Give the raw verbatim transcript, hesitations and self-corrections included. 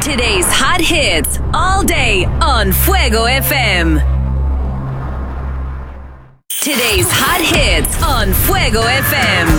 Today's hot hits all day on Fuego F M. Today's hot hits on Fuego F M.